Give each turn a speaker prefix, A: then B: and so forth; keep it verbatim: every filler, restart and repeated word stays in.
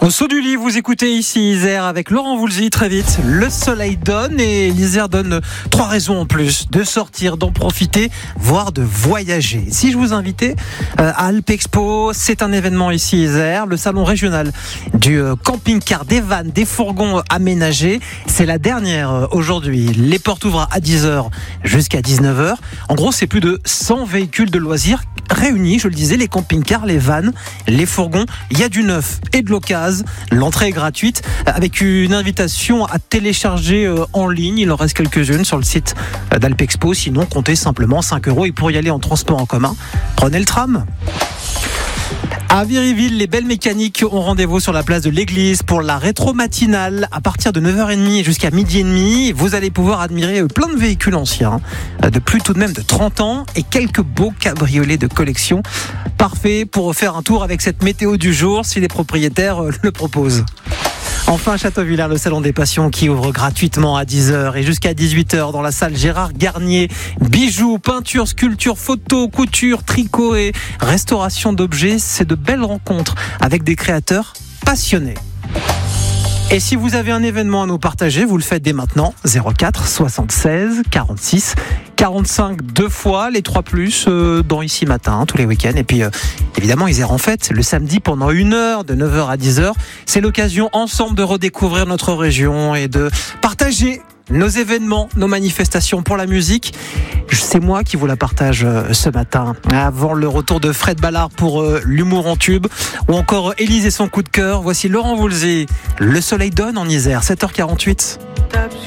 A: Au saut du lit, vous écoutez ici Isère avec Laurent Voulzy. Très vite, le soleil donne et l'Isère donne trois raisons en plus de sortir, d'en profiter, voire de voyager. Si je vous invitais euh, à Alpexpo, c'est un événement ici Isère, le salon régional du euh, camping-car, des vannes, des fourgons aménagés. C'est la dernière euh, aujourd'hui. Les portes ouvrent à dix heures jusqu'à dix-neuf heures. En gros, c'est plus de cent véhicules de loisirs réunis, je le disais, les camping-cars, les vannes, les fourgons. Il y a du neuf et de l'occasion. L'entrée est gratuite avec une invitation à télécharger en ligne. Il en reste quelques-unes sur le site d'Alpexpo. Sinon, comptez simplement cinq euros. Et pour y aller en transport en commun, prenez le tram. À Viryville, les belles mécaniques ont rendez-vous sur la place de l'église pour la rétro matinale à partir de neuf heures trente jusqu'à midi et demi. Vous allez pouvoir admirer plein de véhicules anciens de plus tout de même de trente ans et quelques beaux cabriolets de collection. Parfait pour faire un tour avec cette météo du jour si les propriétaires le proposent. Enfin, Châteauvillers, le salon des passions qui ouvre gratuitement à dix heures et jusqu'à dix-huit heures dans la salle Gérard Garnier. Bijoux, peinture, sculpture, photo, couture, tricot et restauration d'objets. C'est de belles rencontres avec des créateurs passionnés. Et si vous avez un événement à nous partager, vous le faites dès maintenant. zéro quatre soixante-seize quarante-six quarante-cinq deux fois, les trois plus euh, dans Ici Matin, tous les week-ends. Et puis, euh, évidemment, Isère en fête, le samedi pendant une heure, de neuf heures à dix heures. C'est l'occasion ensemble de redécouvrir notre région et de partager nos événements, nos manifestations pour la musique. C'est moi qui vous la partage ce matin, avant le retour de Fred Ballard pour euh, l'humour en tube, ou encore Élise et son coup de cœur. Voici Laurent Voulzy. Le soleil donne en Isère, sept heures quarante-huit.